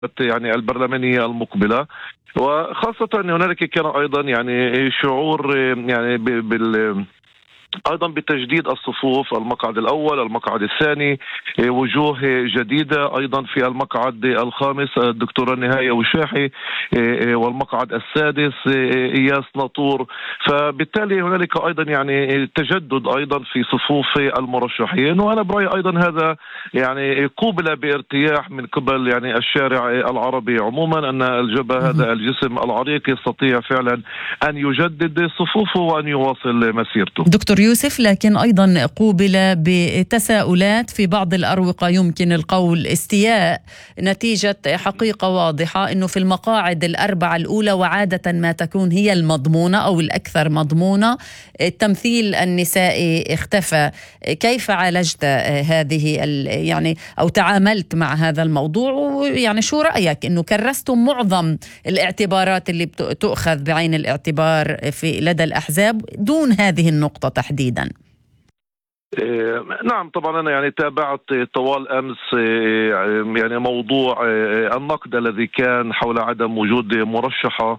يعني البرلمانية المقبلة. وخاصة أن هنالك كان أيضا يعني شعور يعني أيضا بتجديد الصفوف، المقعد الأول، المقعد الثاني، وجوه جديدة أيضا في المقعد الخامس الدكتورة نهاية وشاحي، والمقعد السادس إياس ناطور. فبالتالي هنالك أيضا يعني تجدد أيضا في صفوف المرشحين، وأنا برأيي أيضا هذا يعني قوبل بارتياح من قبل يعني الشارع العربي عموما، أن الجبهة هذا الجسم العريق يستطيع فعلا أن يجدد صفوفه وأن يواصل مسيرته. دكتور يوسف، لكن أيضا قوبل بتساؤلات في بعض الأروقة، يمكن القول استياء نتيجة حقيقة واضحة أنه في المقاعد الأربعة الأولى، وعادة ما تكون هي المضمونة أو الأكثر مضمونة، التمثيل النسائي اختفى. كيف عالجت هذه يعني أو تعاملت مع هذا الموضوع؟ ويعني شو رأيك أنه كرستم معظم الاعتبارات اللي تؤخذ بعين الاعتبار في لدى الأحزاب دون هذه النقطة تحديدا؟ نعم، طبعا أنا يعني تابعت طوال أمس يعني موضوع النقد الذي كان حول عدم وجود مرشحة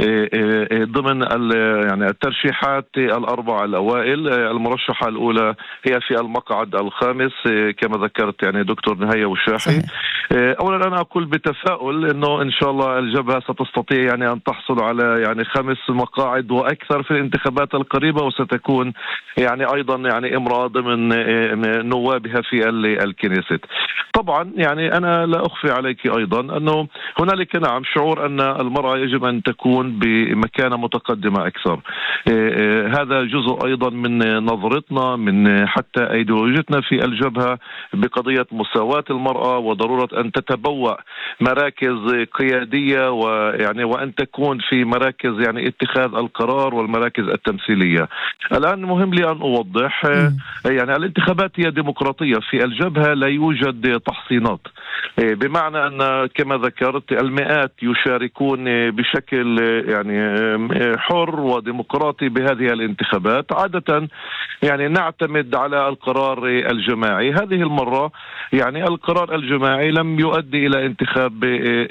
ضمن يعني الترشيحات الأربعة الأوائل. المرشحة الأولى هي في المقعد الخامس كما ذكرت يعني دكتور نهاية وشاحي. أولا أنا أقول بتفاؤل أنه إن شاء الله الجبهة ستستطيع يعني أن تحصل على يعني 5 مقاعد وأكثر في الانتخابات القريبة، وستكون يعني أيضا يعني امرأة ضمن نوابها في الكنيست. طبعا يعني أنا لا أخفي عليك أيضا أنه هنالك نعم شعور أن المرأة يجب أن تكون بمكانة متقدمة أكثر. هذا جزء أيضا من نظرتنا، من حتى أيديولوجيتنا في الجبهة بقضية مساواة المرأة وضرورة أن تتبوأ مراكز قيادية، ويعني وأن تكون في مراكز يعني اتخاذ القرار والمراكز التمثيلية. الآن مهم لي أن أوضح يعني الانتخابات هي ديمقراطية. في الجبهة لا يوجد تحصينات، بمعنى أن كما ذكرت المئات يشاركون بشكل يعني حر وديمقراطي بهذه الانتخابات. عادة يعني نعتمد على القرار الجماعي. هذه المرة يعني القرار الجماعي لم يؤدي إلى انتخاب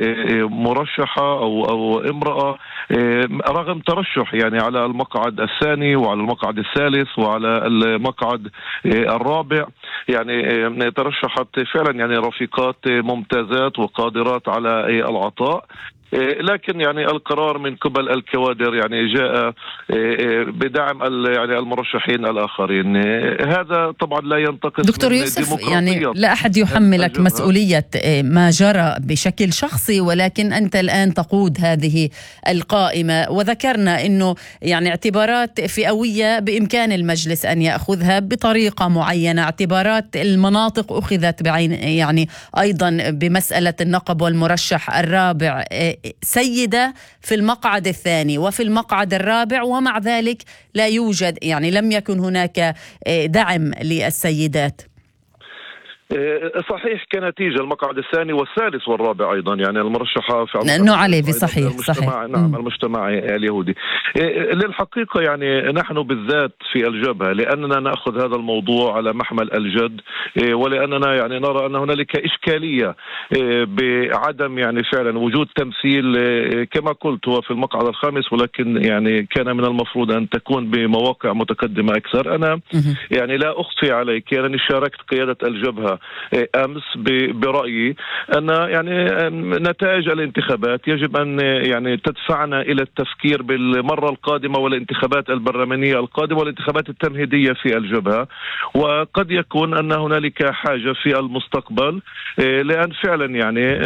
مرشحة أو امرأة، رغم ترشح يعني على المقعد الثاني وعلى المقعد الثالث وعلى المقعد الرابع. يعني ترشحت فعلا يعني رفيقات ممتازات وقادرات على العطاء، لكن يعني القرار من قبل الكوادر يعني جاء بدعم يعني المرشحين الآخرين. هذا طبعا لا ينتقص دكتور يوسف، يعني لا أحد يحملك مسؤولية ما جرى بشكل شخصي، ولكن أنت الآن تقود هذه القائمة، وذكرنا أنه يعني اعتبارات فئوية بإمكان المجلس أن يأخذها بطريقة معينة. اعتبارات المناطق أخذت بعين يعني أيضا بمسألة النقب والمرشح الرابع سيدة في المقعد الثاني وفي المقعد الرابع، ومع ذلك لا يوجد يعني لم يكن هناك دعم للسيدات. صحيح، كنتيجة المقعد الثاني والثالث والرابع أيضا يعني المرشحة في علي صحيح نعم المجتمع اليهودي. للحقيقة يعني نحن بالذات في الجبهة لأننا نأخذ هذا الموضوع على محمل الجد، ولأننا يعني نرى أن هنالك إشكالية بعدم يعني فعلا وجود تمثيل كما قلت هو في المقعد الخامس، ولكن يعني كان من المفروض أن تكون بمواقع متقدمة أكثر. أنا يعني لا أخفي عليك أنني شاركت قيادة الجبهة أمس برأيي أن يعني نتائج الانتخابات يجب أن يعني تدفعنا إلى التفكير بالمرة القادمة والانتخابات البرلمانية القادمة والانتخابات التمهيدية في الجبهة، وقد يكون أن هنالك حاجة في المستقبل لأن فعلا يعني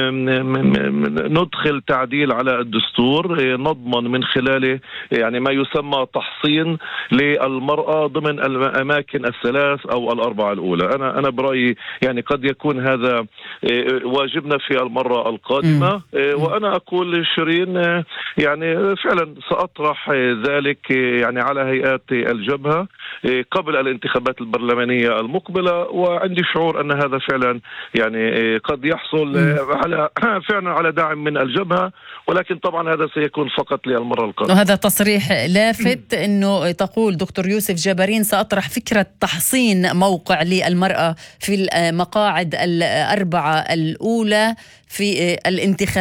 ندخل تعديل على الدستور نضمن من خلاله يعني ما يسمى تحصين للمرأة ضمن الأماكن الثلاث أو الأربعة الأولى. أنا برأيي يعني قد يكون هذا واجبنا في المرة القادمة. وأنا أقول شيرين يعني فعلا سأطرح ذلك يعني على هيئات الجبهة قبل الانتخابات البرلمانية المقبلة، وعندي شعور أن هذا فعلا يعني قد يحصل على فعلا على دعم من الجبهة، ولكن طبعا هذا سيكون فقط للمرة القادمة. وهذا تصريح لافت أنه تقول دكتور يوسف جبارين سأطرح فكرة تحصين موقع للمرأة في المقاعد الأربعة الأولى في الانتخابات